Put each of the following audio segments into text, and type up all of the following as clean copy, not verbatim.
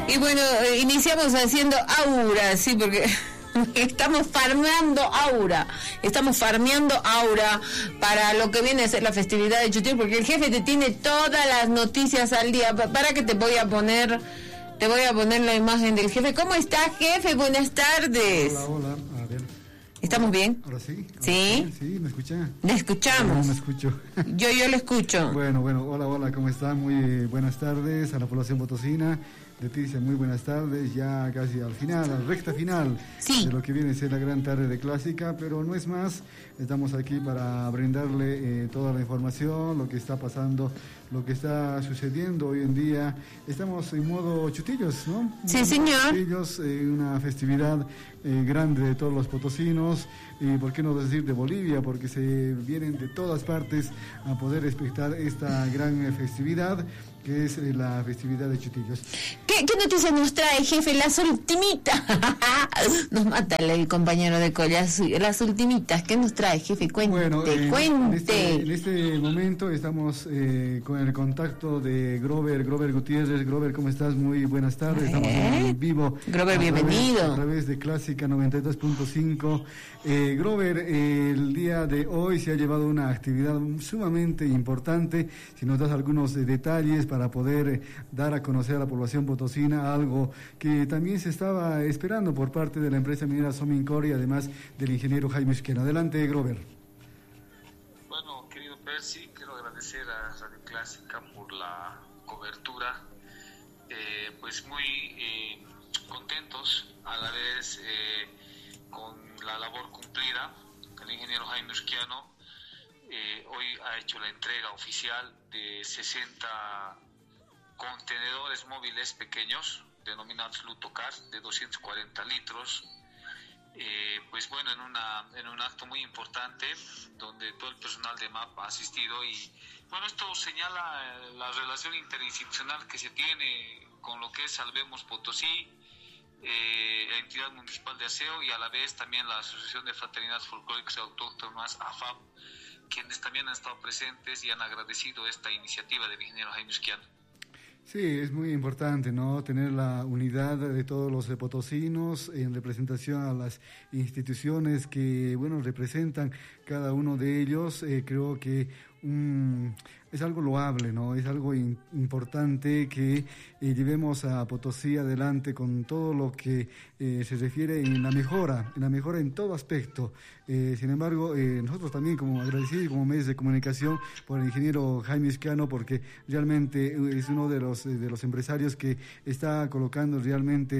Y bueno, iniciamos haciendo aura, sí, porque estamos farmeando aura para lo que viene a ser la festividad de Chutil, porque el jefe te tiene todas las noticias al día. Para que te voy a poner la imagen del jefe. ¿Cómo está, jefe? Buenas tardes. Hola, a ver. ¿Estamos bien? Ahora sí. ¿Sí? Sí, ¿me escucha? Le escuchamos. No me escucho. Yo le escucho. Bueno, hola, ¿cómo está? Muy buenas tardes a la población potosina. Leticia, muy buenas tardes, ya casi al final, a la recta final de lo que viene a ser la gran tarde de Clásica, pero no es más, estamos aquí para brindarle toda la información, lo que está pasando, lo que está sucediendo hoy en día. Estamos en modo chutillos, ¿no? Sí, señor. Chutillos, una festividad grande de todos los potosinos, y por qué no decir de Bolivia, porque se vienen de todas partes a poder espectar esta gran festividad, que es la festividad de Chutillos. ¿Qué noticias nos trae, jefe? Las ultimitas. Nos mata el compañero de Collas. Las ultimitas, ¿qué nos trae, jefe? Cuente. En este momento estamos con el contacto de Grover Gutiérrez. Grover, ¿cómo estás? Muy buenas tardes. Estamos en vivo. Grover, bienvenido. A través de Clásica 92.5. Grover, el día de hoy se ha llevado una actividad sumamente importante. Si nos das algunos detalles para poder dar a conocer a la población potosina algo que también se estaba esperando por parte de la empresa minera Somincor y además del ingeniero Jaime Esquena. Adelante, Grover. Bueno, querido Percy, quiero agradecer a Radio Clásica por la cobertura, pues muy contentos a la vez con la labor cumplida. El ingeniero Jaime Esquiano hoy ha hecho la entrega oficial de 60 contenedores móviles pequeños, denominados Lutocars, de 240 litros. Pues bueno, en un acto muy importante donde todo el personal de MAP ha asistido, y bueno, esto señala la relación interinstitucional que se tiene con lo que es Salvemos Potosí, la entidad municipal de aseo, y a la vez también la Asociación de Fraternidades Folclóricas y Autóctonas, AFAP, quienes también han estado presentes y han agradecido esta iniciativa del ingeniero Jaime Esquiano. Sí, es muy importante, ¿no? Tener la unidad de todos los potosinos en representación a las instituciones que, bueno, representan cada uno de ellos. Creo que es algo loable, ¿no? Es algo importante que llevemos a Potosí adelante con todo lo que se refiere en la mejora en todo aspecto. Sin embargo, nosotros también como agradecidos como medios de comunicación por el ingeniero Jaime Esquiano, porque realmente es uno de los empresarios que está colocando realmente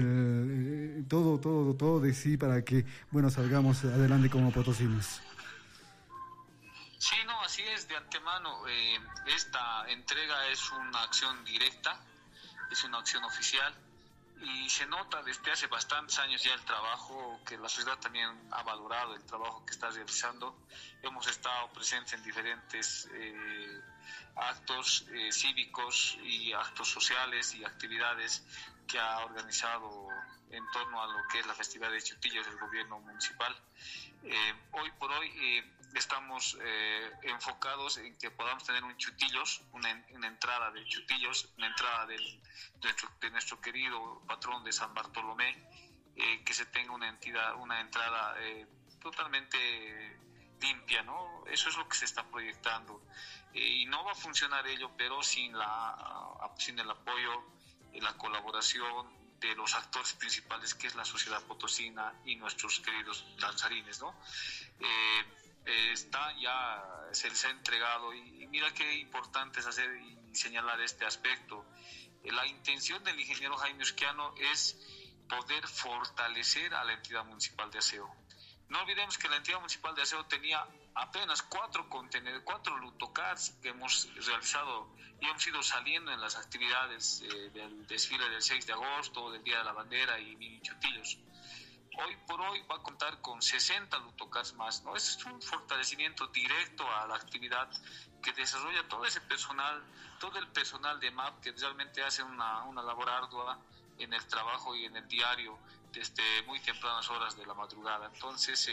todo de sí para que, bueno, salgamos adelante como potosinos. Sí, no, así es, de antemano. Esta entrega es una acción directa, es una acción oficial, y se nota desde hace bastantes años ya el trabajo que la sociedad también ha valorado, el trabajo que está realizando. Hemos estado presentes en diferentes actos cívicos y actos sociales y actividades que ha organizado en torno a lo que es la festividad de Chutillos del gobierno municipal. Hoy por hoy estamos enfocados en que podamos tener un Chutillos, una entrada de Chutillos, una entrada de nuestro querido patrón de San Bartolomé, que se tenga una entrada totalmente limpia, ¿no? Eso es lo que se está proyectando, y no va a funcionar ello, pero sin el apoyo y la colaboración de los actores principales, que es la sociedad potosina y nuestros queridos danzarines, ¿no? Se les ha entregado, y mira qué importante es hacer y señalar este aspecto. La intención del ingeniero Jaime Esquiano es poder fortalecer a la entidad municipal de aseo. No olvidemos que la entidad municipal de aseo tenía apenas 4 Lutocars que hemos realizado y hemos ido saliendo en las actividades del desfile del 6 de agosto, del Día de la Bandera y mini Chutillos. Hoy por hoy va a contar con 60 Lutocars más, ¿no? Es un fortalecimiento directo a la actividad que desarrolla todo ese personal, todo el personal de MAP, que realmente hace una labor ardua en el trabajo y en el diario desde muy tempranas horas de la madrugada. Entonces,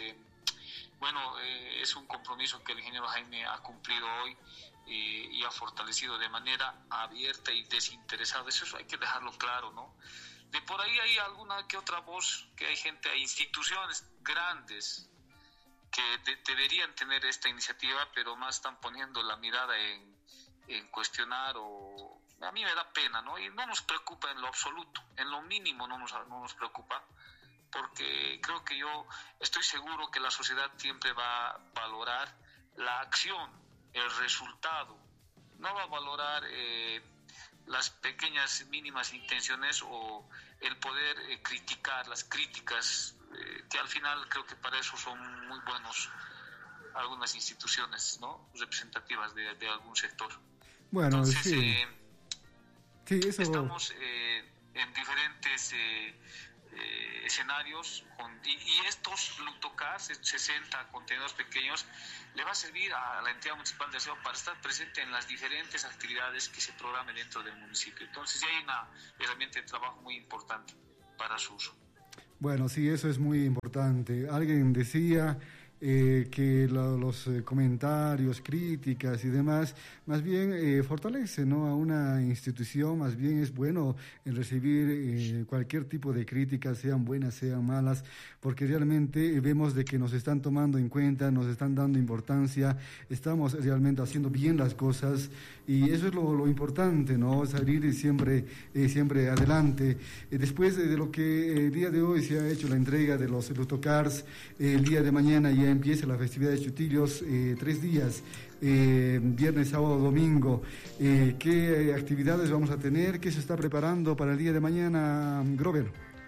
es un compromiso que el ingeniero Jaime ha cumplido hoy y ha fortalecido de manera abierta y desinteresada. Eso hay que dejarlo claro, ¿no? De por ahí hay alguna que otra voz, que hay gente, hay instituciones grandes que deberían tener esta iniciativa, pero más están poniendo la mirada en cuestionar, o a mí me da pena, ¿no? Y no nos preocupa en lo absoluto, en lo mínimo no nos preocupa, porque creo que yo estoy seguro que la sociedad siempre va a valorar la acción, el resultado, no va a valorar las pequeñas mínimas intenciones o el poder criticar, las críticas, que al final creo que para eso son muy buenos algunas instituciones, ¿no?, representativas de algún sector. Bueno, entonces sí, eso... estamos en diferentes escenarios y estos Lutocars, 60 contenedores pequeños, le va a servir a la entidad municipal de aseo para estar presente en las diferentes actividades que se programen dentro del municipio. Entonces ya hay una herramienta de trabajo muy importante para su uso. Bueno, sí, eso es muy importante. Alguien decía que los comentarios, críticas y demás, más bien fortalece, ¿no?, a una institución. Más bien es bueno en recibir cualquier tipo de críticas, sean buenas, sean malas, porque realmente vemos de que nos están tomando en cuenta, nos están dando importancia, estamos realmente haciendo bien las cosas, y eso es lo importante, ¿no?, salir siempre adelante. Después de lo que el día de hoy se ha hecho la entrega de los Lutocars, el día de mañana ya empieza la festividad de Chutillos, 3 días, viernes, sábado, domingo. ¿Qué actividades vamos a tener? ¿Qué se está preparando para el día de mañana, Grover?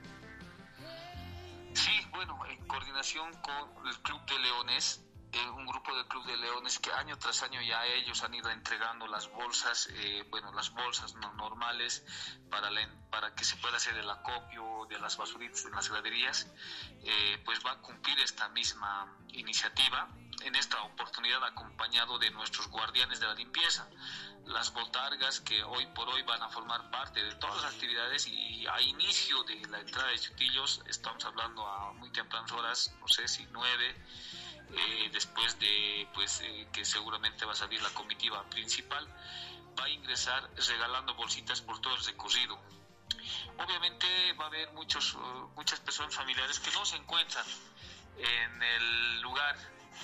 Sí, bueno, en coordinación con el Club de Leones, un grupo del Club de Leones que año tras año ya ellos han ido entregando las bolsas, las bolsas normales para que se pueda hacer el acopio de las basuritas en las graderías, pues va a cumplir esta misma iniciativa, en esta oportunidad acompañado de nuestros guardianes de la limpieza, las botargas que hoy por hoy van a formar parte de todas las actividades, y a inicio de la entrada de Chutillos, estamos hablando a muy tempranas horas, no sé si 9, después de que seguramente va a salir la comitiva principal, va a ingresar regalando bolsitas por todo el recorrido. Obviamente va a haber muchas personas familiares que no se encuentran en el lugar,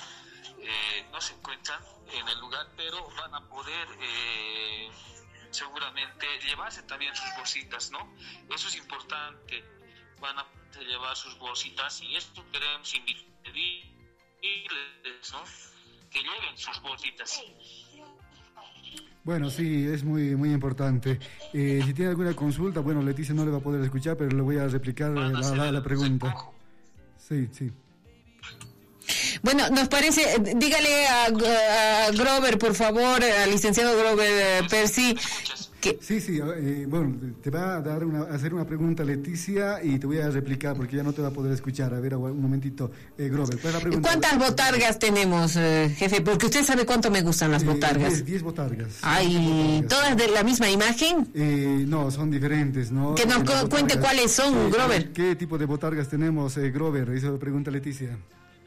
pero van a poder seguramente llevarse también sus bolsitas, ¿no? Eso es importante, van a llevar sus bolsitas, y esto queremos invitarles, ¿no?, que lleven sus bolsitas. Bueno, sí, es muy importante. Si tiene alguna consulta, bueno, Leticia no le va a poder escuchar, pero le voy a replicar la pregunta. Sí. Bueno, nos parece, dígale a Grover, por favor, al licenciado Grover Percy. Sí, bueno, te va a hacer una pregunta Leticia y te voy a replicar porque ya no te va a poder escuchar. A ver, un momentito, Grover, ¿cuál es la pregunta? ¿Cuántas botargas tenemos, jefe? Porque usted sabe cuánto me gustan las botargas. 10 botargas. Ay, ¿todas de la misma imagen? No, son diferentes, ¿no? Que nos cuente cuáles son, Grover. ¿Qué tipo de botargas tenemos, Grover? Eso pregunta Leticia.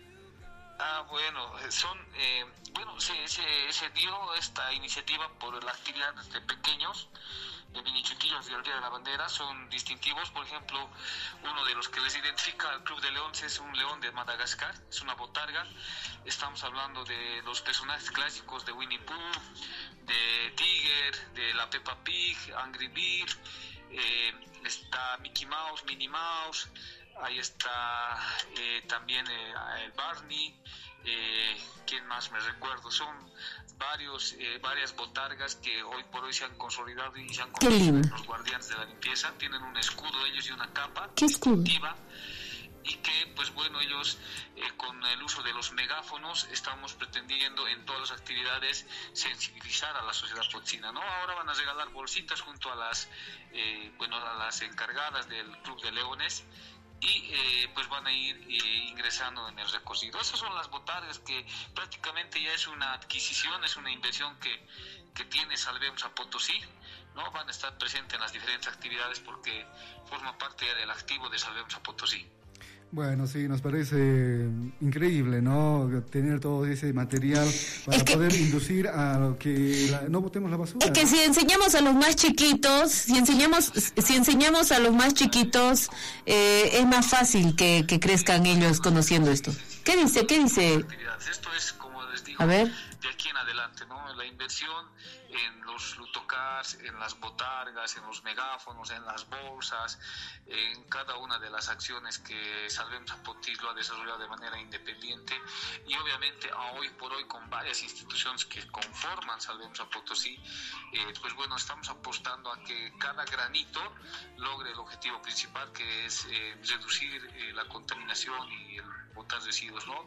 Se dio esta iniciativa por la actividad de pequeños, de mini chutillos del Día de la Bandera. Son distintivos. Por ejemplo, uno de los que les identifica al Club de Leones es un león de Madagascar, es una botarga. Estamos hablando de los personajes clásicos de Winnie Pooh, de Tiger, de la Peppa Pig, Angry Bird, está Mickey Mouse, Minnie Mouse, ahí está también el Barney. ¿Quién más me recuerdo? Son varias botargas que hoy por hoy se han consolidado y se han convertido en los guardianes de la limpieza. Tienen un escudo ellos y una capa distintiva, y que pues bueno, ellos con el uso de los megáfonos estamos pretendiendo en todas las actividades sensibilizar a la sociedad potsina, ¿no? Ahora van a regalar bolsitas junto a las encargadas del Club de Leones, y pues van a ir ingresando en el recorrido. Esas son las botargas que prácticamente ya es una adquisición, es una inversión que tiene Salvemos a Potosí, ¿no? Van a estar presentes en las diferentes actividades porque forma parte del activo de Salvemos a Potosí. Bueno, sí, nos parece increíble, ¿no? Tener todo ese material para poder inducir a lo que no botemos la basura. Es que si enseñamos a los más chiquitos, si enseñamos a los más chiquitos, es más fácil que crezcan ellos conociendo esto. ¿Qué dice? Esto es, como les digo, a ver, de aquí en adelante, ¿no? La inversión en los lutocars, en las botargas, en los megáfonos, en las bolsas, en cada una de las acciones que Salvemos a Potosí lo ha desarrollado de manera independiente, y obviamente hoy por hoy con varias instituciones que conforman Salvemos a Potosí, pues bueno, estamos apostando a que cada granito logre el objetivo principal, que es reducir la contaminación y el botar residuos, ¿no?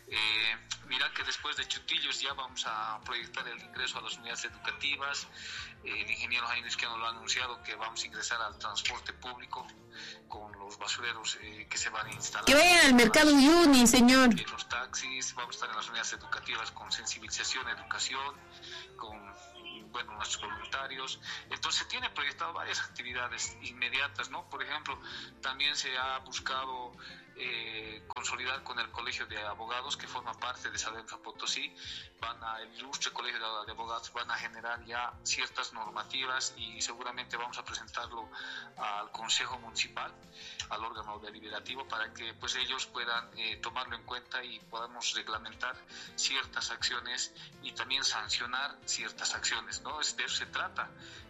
Mira que después de Chutillos ya vamos a proyectar el ingreso a las unidades educativas. El ingeniero Jaime Izquierdo lo ha anunciado, que vamos a ingresar al transporte público con los basureros que se van a instalar. Que vayan al mercado Uyuni, señor. Los taxis, vamos a estar en las unidades educativas con sensibilización, educación, con nuestros voluntarios. Entonces se tiene proyectado varias actividades inmediatas, ¿no? Por ejemplo, también se ha buscado consolidar con el Colegio de Abogados, que forma parte de Salvemos a Potosí. El ilustre Colegio de Abogados van a generar ya ciertas normativas, y seguramente vamos a presentarlo al Consejo Municipal, al órgano deliberativo, para que pues ellos puedan tomarlo en cuenta y podamos reglamentar ciertas acciones y también sancionar ciertas acciones, ¿no? De eso se trata.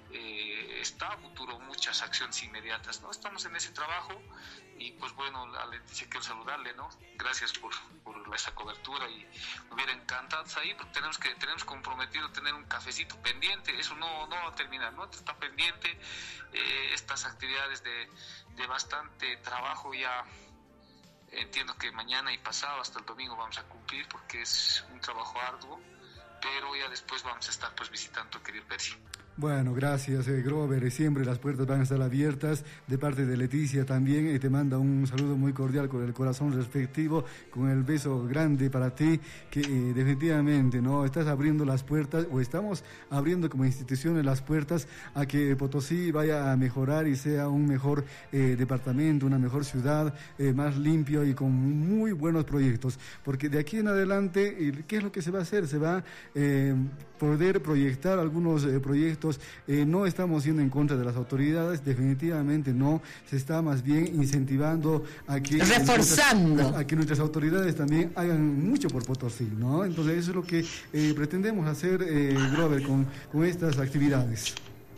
Está a futuro muchas acciones inmediatas, ¿no? Estamos en ese trabajo, y pues bueno, a Leticia quiero saludarle, ¿no? Gracias por esa cobertura, y me hubiera encantado ahí, porque tenemos comprometido tener un cafecito pendiente. Eso no va a terminar, ¿no? Está pendiente estas actividades de bastante trabajo. Ya entiendo que mañana y pasado hasta el domingo vamos a cumplir, porque es un trabajo arduo, pero ya después vamos a estar pues visitando, querido Percy. Bueno, gracias, Grover. Siempre las puertas van a estar abiertas. De parte de Leticia también, te manda un saludo muy cordial con el corazón respectivo, con el beso grande para ti, que definitivamente no estás abriendo las puertas, o estamos abriendo como instituciones las puertas a que Potosí vaya a mejorar y sea un mejor departamento, una mejor ciudad, más limpio y con muy buenos proyectos. Porque de aquí en adelante, ¿qué es lo que se va a hacer? Se va a poder proyectar algunos proyectos. No estamos yendo en contra de las autoridades, definitivamente no, se está más bien incentivando a que reforzando a que nuestras autoridades también hagan mucho por Potosí, ¿no? Entonces eso es lo que pretendemos hacer, Grover, con estas actividades.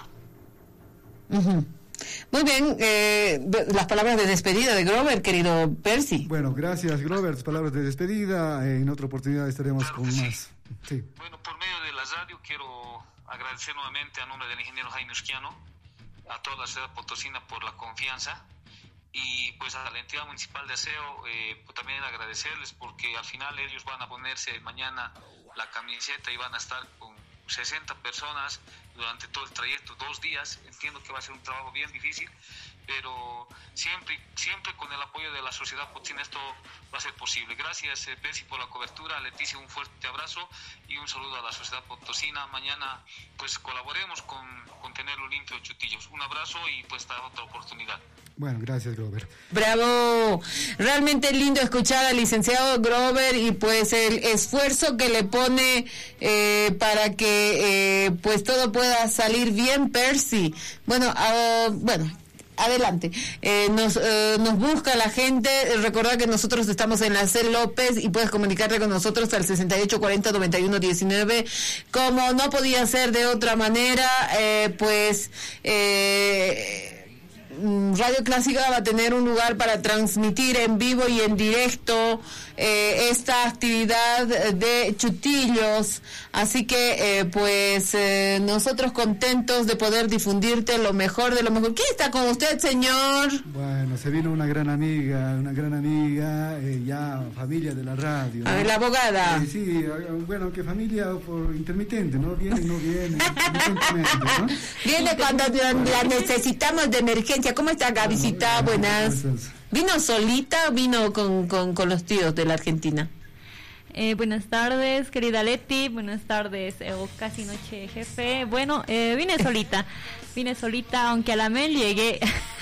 Uh-huh. Muy bien, las palabras de despedida de Grover, querido Percy. Bueno, gracias, Grover, tus palabras de despedida. En otra oportunidad estaremos con más. Sí. Bueno, por medio de la radio quiero agradecer nuevamente a nombre del ingeniero Jaime Izquierdo a toda la ciudad potosina por la confianza, y pues a la entidad municipal de aseo pues también agradecerles, porque al final ellos van a ponerse mañana la camiseta y van a estar con 60 personas durante todo el trayecto, 2 días. Entiendo que va a ser un trabajo bien difícil, pero siempre con el apoyo de la sociedad potosina esto va a ser posible. Gracias, Percy, por la cobertura. Leticia, un fuerte abrazo y un saludo a la sociedad potosina. Mañana pues colaboremos con tenerlo limpio de Chutillos. Un abrazo y pues hasta otra oportunidad. Bueno, gracias, Grover. Bravo, realmente lindo escuchar al licenciado Grover, y pues el esfuerzo que le pone para que pues todo pueda salir bien, Percy. Bueno, adelante. Nos busca la gente. Recordad que nosotros estamos en la C. López, y puedes comunicarte con nosotros al 6840-9119. Como no podía ser de otra manera, Radio Clásica va a tener un lugar para transmitir en vivo y en directo esta actividad de Chutillos, así que nosotros contentos de poder difundirte lo mejor de lo mejor. ¿Quién está con usted, señor? Bueno, se vino una gran amiga, ya familia de la radio, ¿no? La abogada. Sí, bueno, que familia por intermitente, ¿no? Viene y no viene, ¿no? Viene cuando la necesitamos de emergencia. ¿Cómo está, Gavisita? Buenas. ¿Vino solita o vino con los tíos de la Argentina? Buenas tardes, querida Leti. Buenas tardes, casi noche, jefe. Bueno, vine solita. Vine solita, aunque a la MEL llegué.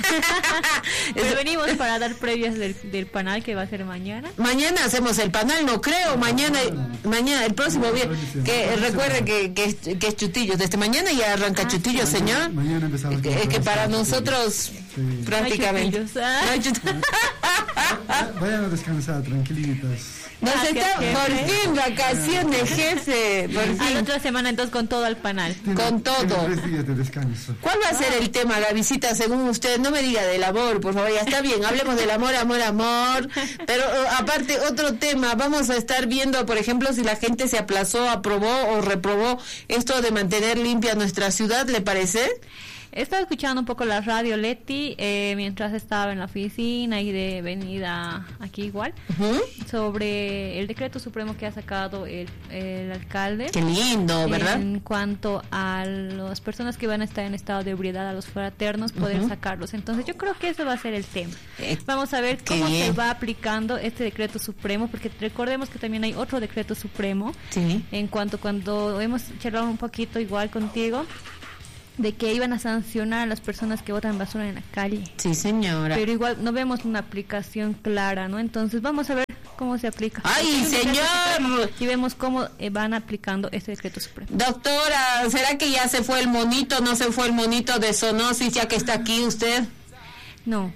Pero venimos para dar previas del panel que va a ser mañana. Mañana hacemos el panel, no creo. Mañana el próximo viernes. Que recuerde que es Chutillos. Desde mañana ya arranca Chutillos, señor. Mañana empezamos. Que para nosotros prácticamente. No hay Vayan a descansar, tranquilitas. Por fin vacaciones, jefe. Por A fin. la otra semana entonces con todo al panel. Con todo. 3 días de descanso. ¿Cuál va a ser el tema, Gavisita, según usted? No me diga del amor, por favor, ya está bien, hablemos del amor, pero aparte otro tema, vamos a estar viendo, por ejemplo, si la gente se aplazó, aprobó o reprobó esto de mantener limpia nuestra ciudad, ¿le parece? Estaba escuchando un poco la radio Leti mientras estaba en la oficina y de venida aquí igual, sobre el decreto supremo que ha sacado el alcalde. Qué lindo, ¿verdad? En cuanto a las personas que van a estar en estado de ebriedad, a los fraternos, poder sacarlos. Entonces yo creo que eso va a ser el tema. Vamos a ver cómo se va aplicando este decreto supremo, porque recordemos que también hay otro decreto supremo. Sí. En cuanto cuando hemos charlado un poquito igual contigo, de que iban a sancionar a las personas que botan basura en la calle. Sí, señora. Pero igual no vemos una aplicación clara, ¿no? Entonces vamos a ver cómo se aplica. ¡Ay, señor! Y vemos cómo van aplicando este decreto supremo. Doctora, ¿será que ya se fue el monito, no se fue el monito de zoonosis ya que está aquí usted? No,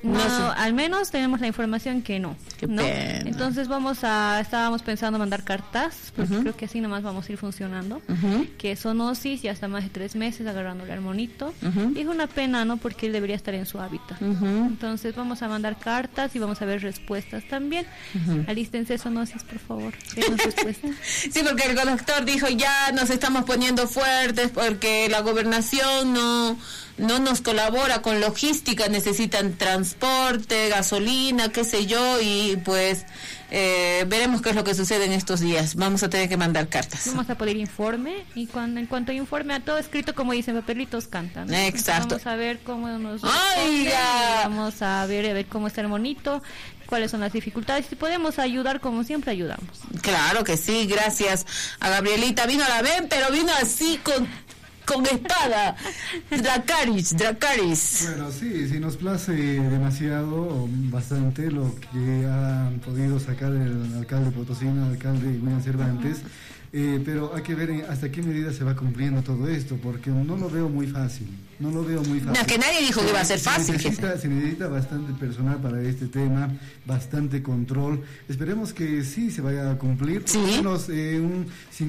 al menos tenemos la información que no. Qué ¿no? pena. Entonces estábamos pensando mandar cartas, porque creo que así nomás vamos a ir funcionando, que zoonosis ya hasta más de 3 meses agarrándole al monito, y es una pena, ¿no? Porque él debería estar en su hábitat. Entonces vamos a mandar cartas y vamos a ver respuestas también. Alístense zoonosis, por favor, denos respuestas. Sí, porque el doctor dijo, ya nos estamos poniendo fuertes porque la gobernación no nos colabora con logística, necesitan transporte, gasolina, qué sé yo, y pues veremos qué es lo que sucede en estos días. Vamos a tener que mandar cartas. Vamos a pedir informe, y en cuanto hay informe, a todo escrito, como dicen, papelitos cantan, ¿no? Exacto. Vamos a ver cómo nos ¡Oiga! vamos a ver cómo está el monito, cuáles son las dificultades. Si podemos ayudar, como siempre ayudamos. Claro que sí, gracias a Gabrielita. Vino a la ven, pero vino así con espada. Dracaris. Bueno, sí, nos place demasiado o bastante lo que han podido sacar el alcalde potosino, el alcalde William Cervantes. Pero hay que ver hasta qué medida se va cumpliendo todo esto, porque no lo veo muy fácil. No, que nadie dijo que iba a ser fácil. Se necesita bastante personal para este tema, bastante control. Esperemos que sí se vaya a cumplir, por lo menos un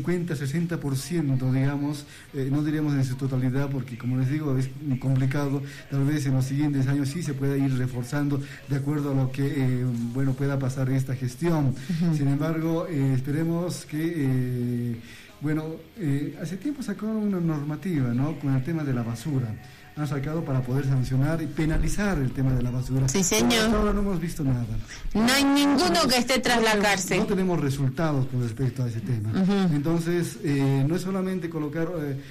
50-60%, digamos, no diríamos en su totalidad, porque como les digo, es complicado. Tal vez en los siguientes años sí se pueda ir reforzando de acuerdo a lo que pueda pasar esta gestión. Sin embargo, esperemos que hace tiempo sacaron una normativa, ¿no? Con el tema de la basura. Han sacado para poder sancionar y penalizar el tema de la basura. Sí, señor. Pero hasta ahora no hemos visto nada. No hay ninguno que esté tras la cárcel. No tenemos resultados con respecto a ese tema. Entonces, no es solamente colocar,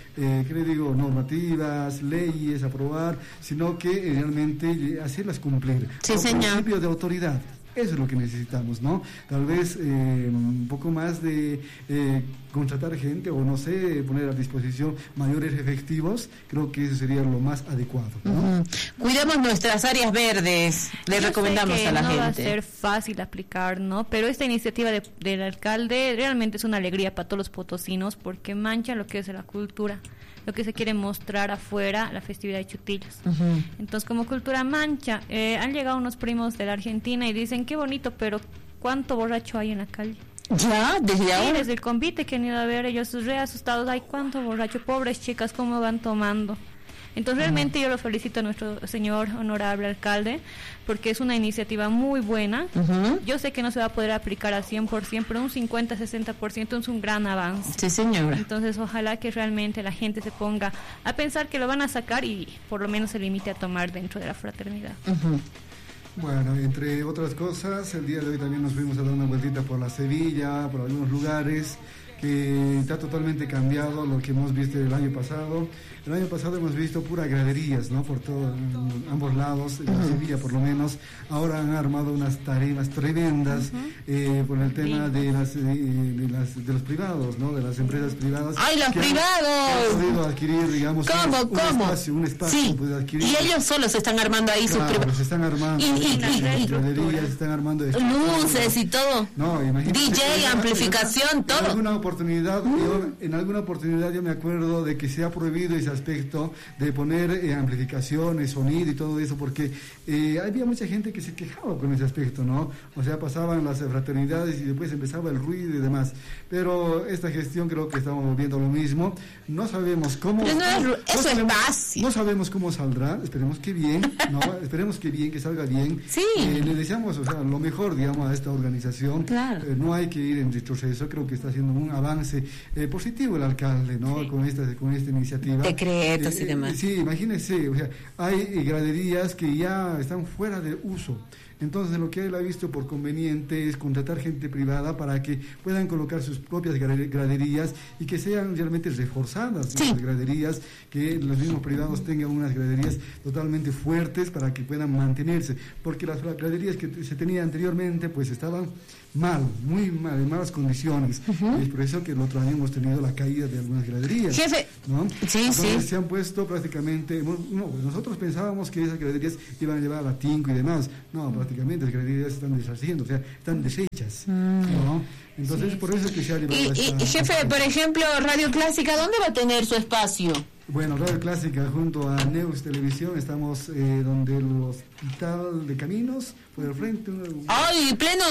normativas, leyes, aprobar, sino que realmente hacerlas cumplir. Sí, señor. Principio de autoridad. Eso es lo que necesitamos, ¿no? Tal vez un poco más de contratar gente o no sé, poner a disposición mayores efectivos. Creo que eso sería lo más adecuado, ¿no? Cuidemos nuestras áreas verdes, le recomendamos a la gente. No va a ser fácil aplicar, ¿no? Pero esta iniciativa del alcalde realmente es una alegría para todos los potosinos, porque mancha lo que es la cultura, lo que se quiere mostrar afuera, la festividad de Chutillos. Entonces, como cultura mancha, han llegado unos primos de la Argentina y dicen, qué bonito, pero ¿cuánto borracho hay en la calle? Ya, desde ahora. Sí, desde el convite que han ido a ver, ellos re asustados, ay, cuánto borracho, pobres chicas, cómo van tomando. Entonces realmente yo lo felicito a nuestro señor honorable alcalde, porque es una iniciativa muy buena. Yo sé que no se va a poder aplicar al 100%, pero un 50-60% es un gran avance. Sí, señora. Entonces ojalá que realmente la gente se ponga a pensar que lo van a sacar y por lo menos se limite a tomar dentro de la fraternidad. Bueno, entre otras cosas, el día de hoy también nos fuimos a dar una vueltita por la Sevilla, por algunos lugares. que está totalmente cambiado lo que hemos visto el año pasado. El año pasado hemos visto puras graderías, ¿no? Por todos, ambos lados, en Sevilla por lo menos. Ahora han armado unas tareas tremendas por el tema de los privados, ¿no? De las empresas privadas. ¡Ay, los privados! Han podido adquirir, digamos, un espacio sí. adquirir. Y ellos solos se están armando ahí sus privados. Se están armando. Y graderías, se están armando. Luces y todo. No, imagínate. DJ, amplificación, todo. En alguna oportunidad yo me acuerdo de que se ha prohibido ese aspecto de poner amplificaciones, sonido y todo eso, porque había mucha gente que se quejaba con ese aspecto, ¿no? O sea, pasaban las fraternidades y después empezaba el ruido y demás. Pero esta gestión creo que estamos viendo lo mismo. No sabemos cómo... No sabemos cómo saldrá, esperemos que bien, ¿no? Esperemos que bien, que salga bien. Sí. Le deseamos, o sea, lo mejor, digamos, a esta organización. Claro. No hay que ir en retroceso, creo que está haciendo un avance positivo el alcalde, ¿no? Sí. Con esta iniciativa. Decretos y demás. Sí, imagínense, o sea, hay graderías que ya están fuera de uso. Entonces lo que él ha visto por conveniente es contratar gente privada para que puedan colocar sus propias graderías y que sean realmente reforzadas las graderías, que los mismos privados tengan unas graderías totalmente fuertes para que puedan mantenerse, porque las graderías que se tenían anteriormente pues estaban muy mal, en malas condiciones. Y es por eso que el otro año hemos tenido la caída de algunas graderías. Jefe, ¿no? Sí. Se han puesto prácticamente, nosotros pensábamos que esas graderías iban a llevar a Tinco y demás. No, prácticamente las graderías están deshaciendo, o sea, están deshechas. ¿No? Entonces, por eso que se ha llevado y jefe, por ejemplo, Radio Clásica, ¿dónde va a tener su espacio? Bueno, Radio Clásica junto a Neus Televisión estamos donde el Hospital de Caminos, por el frente. ¡Ay, pleno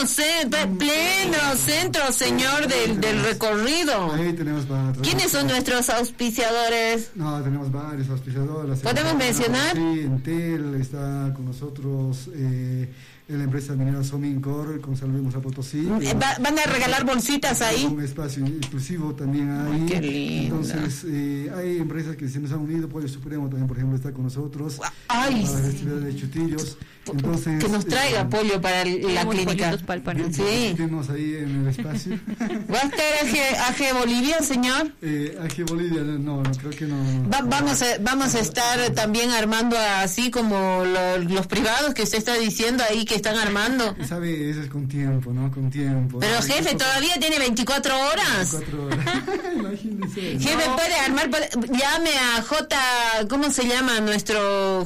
centro, señor, del recorrido! Ahí tenemos para... ¿Quiénes son nuestros auspiciadores? No, tenemos varios auspiciadores. ¿Podemos mencionar? Sí, Entel está con nosotros... la empresa minera Somincor con Salvemos a Potosí. ¿Van a regalar bolsitas ahí? Un espacio exclusivo también hay. Qué lindo. Entonces, hay empresas que se nos han unido. Pollo Supremo también, por ejemplo, está con nosotros. ¡Ay! Para la festividad de Chutillos. Entonces, que nos traiga pollo para la clínica. Sí. Tenemos ahí en el espacio. ¿Va a estar AG Bolivia, señor? AG Bolivia, no, creo que no. Vamos a estar también armando así como los privados que usted está diciendo ahí que están armando. Sabe, eso es con tiempo, ¿no? Con tiempo. Pero jefe, todavía tiene 24 horas. 24 horas. Imagínese. Jefe, puede armar, llame a ¿cómo se llama? Nuestro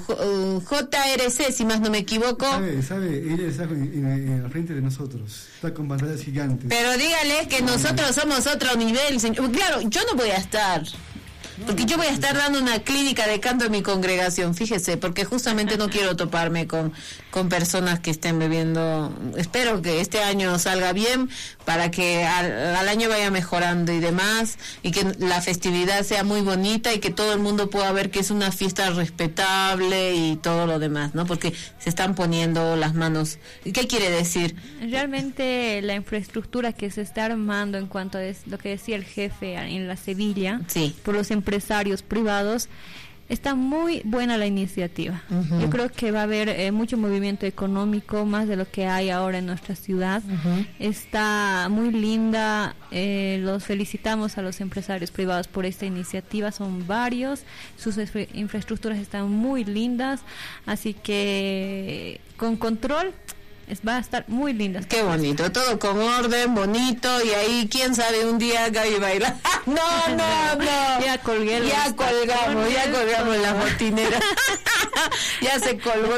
JRC, si más no me equivoco. Sabe, ella está al frente de nosotros. Está con pantallas gigantes. Pero dígale que nosotros somos otro nivel, señor. Claro, yo no voy a estar. Porque yo voy a estar dando una clínica de canto en mi congregación, fíjese, porque justamente no quiero toparme con personas que estén bebiendo. Espero que este año salga bien para que al año vaya mejorando y demás, y que la festividad sea muy bonita y que todo el mundo pueda ver que es una fiesta respetable y todo lo demás, ¿no? Porque se están poniendo las manos. ¿Qué quiere decir? Realmente la infraestructura que se está armando en cuanto a lo que decía el jefe en la Sevilla, sí, por los empresarios privados, está muy buena la iniciativa. Yo creo que va a haber mucho movimiento económico, más de lo que hay ahora en nuestra ciudad. Está muy linda. Los felicitamos a los empresarios privados por esta iniciativa. Son varios. Sus infraestructuras están muy lindas. Así que con control va a estar muy linda. Qué bonito, todo con orden, bonito, y ahí, quién sabe, un día Gaby baila. No. Ya colgamos la botinera. Ya se colgó.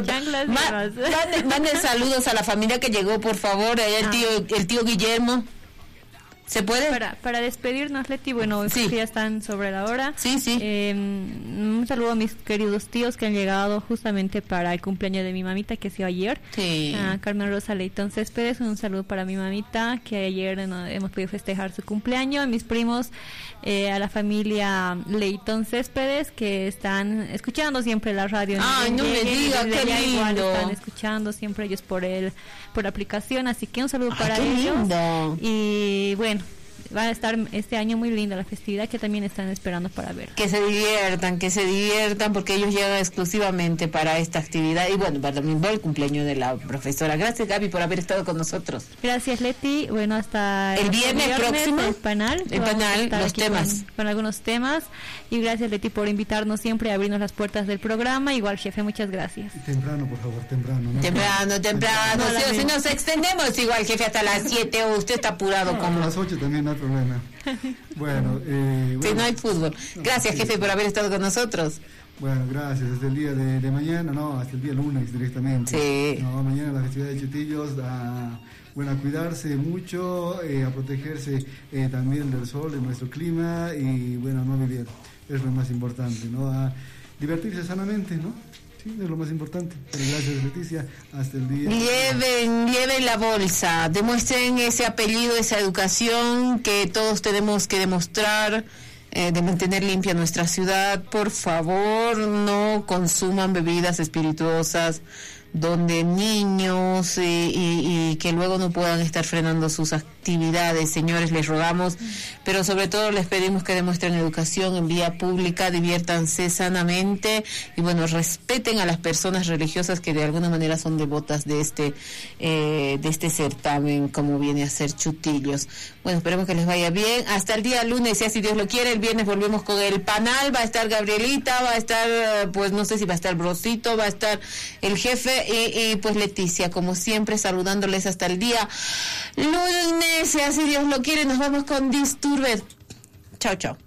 Mande saludos a la familia que llegó, por favor, el tío Guillermo. ¿Se puede? Para despedirnos, Leti, bueno, sí, ya están sobre la hora. Sí. Un saludo a mis queridos tíos que han llegado justamente para el cumpleaños de mi mamita, que se dio ayer. Sí. A Carmen Rosa Leitón Céspedes, un saludo para mi mamita, que ayer hemos podido festejar su cumpleaños. A mis primos, a la familia Leitón Céspedes, que están escuchando siempre la radio. Ay, no me diga, qué lindo. Igual están escuchando siempre ellos por la aplicación, así que un saludo para ellos. Lindo. Y bueno, va a estar este año muy linda la festividad, que también están esperando para ver. Que se diviertan, porque ellos llegan exclusivamente para esta actividad y bueno, para también el cumpleaños de la profesora. Gracias, Gaby, por haber estado con nosotros. Gracias, Leti. Bueno, hasta el viernes próximo. El panel, los temas. Con algunos temas. Y gracias, Leti, por invitarnos siempre a abrirnos las puertas del programa. Igual, jefe, muchas gracias. Temprano, por favor, temprano. ¿No? Temprano. Si nos extendemos igual, jefe, hasta las 7, o usted está apurado como... A las 8 también no hay problema. Bueno, sí, no hay fútbol. Gracias, jefe, por haber estado con nosotros. Bueno, gracias. Desde el día de mañana, hasta el día lunes directamente. Sí. Mañana la festividad de Chutillos, a cuidarse mucho, a protegerse también del sol, de nuestro clima y no vivir. Es lo más importante, a divertirse sanamente, Sí, es lo más importante. Pero gracias, Leticia. Hasta el día. Lleven la bolsa, demuestren ese apellido, esa educación que todos tenemos que demostrar, de mantener limpia nuestra ciudad. Por favor, no consuman bebidas espirituosas donde niños y que luego no puedan estar frenando sus actividades. Señores, les rogamos, pero sobre todo les pedimos que demuestren educación en vía pública, diviértanse sanamente y respeten a las personas religiosas que de alguna manera son devotas de este certamen, como viene a ser Chutillos. Bueno, esperemos que les vaya bien. Hasta el día lunes, si así Dios lo quiere. El viernes volvemos con el panel. Va a estar Gabrielita, va a estar, no sé si va a estar Brosito, va a estar el jefe y Leticia, como siempre, saludándoles hasta el día lunes, si así Dios lo quiere. Nos vamos con Disturbed. Chao, chao.